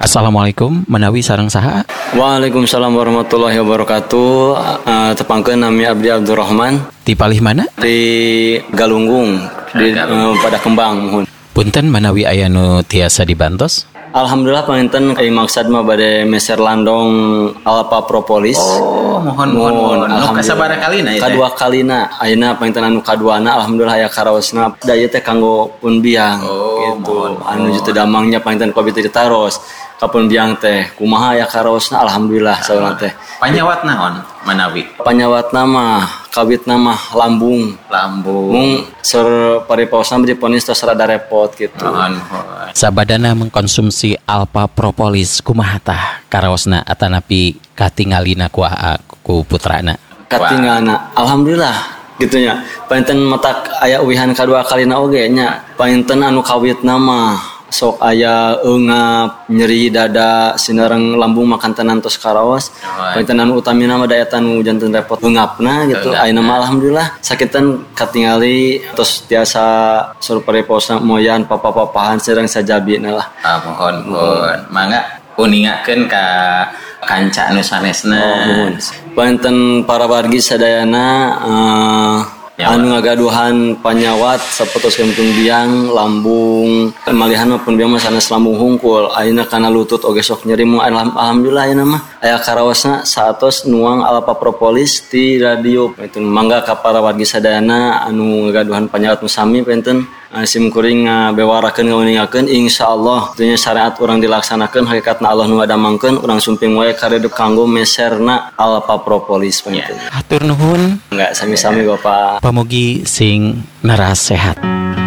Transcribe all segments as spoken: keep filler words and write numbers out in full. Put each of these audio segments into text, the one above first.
Assalamualaikum, menawi sareng saha? Waalaikumsalam warahmatullahi wabarakatuh. Uh, tepangkeun nami Abdi Abdurrahman. Di palih mana? Di Galunggung, di uh, pada Kembang mohon. Punten menawi aya nu tiasa dibantos? Alhamdulillah panginten ai maksad mah bade meser landong Alpha Propolis. Oh, mohon mohon mohon. Nu kasabaraha kalina eta? Kadua kalina. Ayeuna panginten anu kaduana alhamdulillah aya karaosna da ieu teh kanggo pun biang oh, gitu. Mohon, anu teu damangnya panginten kobi teh ditaros. Kapun biang teh kumaha aya karaosna alhamdulillah saurang teh. Panyawat naon menawi? Panyawatna mah kawitna mah lambung. Lambung. Mung sur paripaosna diponis tos rada repot gitu. Mohon mohon. Sabadana mengkonsumsi Alpha Propolis kumaha tah karaosna atanapi katingalina ku ku putrana? Katingalna alhamdulillah gitunya. Panten matak aya uwihan kadua kalina oge nya. Panten anu kawitna mah sok aya eungap, nyeri dada, sinareng lambung makan tenan tos karaos. Panten anu utamina mah daya tanu janten repot eungapna gitu. Ayeuna mah alhamdulillah sakitan katingali tos tiasa sur pareposna moyan papa-papahan sareng sajabina lah. Ah mohon mohon. Mangga uningakeun ka kanca anu sanesna. Oh, mohon. Panten para wargi sadayana uh, Ya, anu ngagaduhan panyawat sapotos kentung biang lambung malihan pun biang mah sanes lambung hungkul ayeuna kana lutut oge sok nyeri mu alhamdulillah ayeuna mah aya karaosna saatos nuang Alpha Propolis ti radio itu mangga ka para wargi sadayana anu ngagaduhan panyawat musami penten sim kuring ngabewarakeun ngeuningakeun insyaallah tuluy syariat urang dilaksanakeun hakikatna Allah nu ngadamangkeun urang sumping wae karedep kanggo meserna Alpha Propolis penten. Hatur nuhun. Enggak sami-sami Bapak. Pamugi sing naras sehat.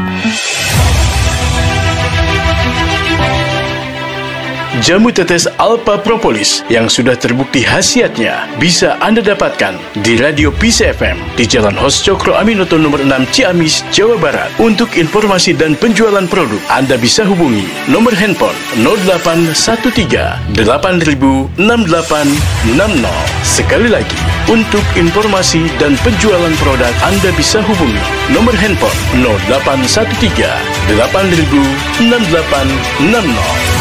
Jamu tetes Alpha Propolis yang sudah terbukti khasiatnya bisa Anda dapatkan di Radio P C F M di Jalan Hos Cokro Aminoto nomor enam Ciamis, Jawa Barat. Untuk informasi dan penjualan produk, Anda bisa hubungi nomor handphone nol delapan satu tiga delapan nol enam delapan enam nol. Sekali lagi, untuk informasi dan penjualan produk, Anda bisa hubungi nomor handphone nol delapan satu tiga delapan nol enam delapan enam nol.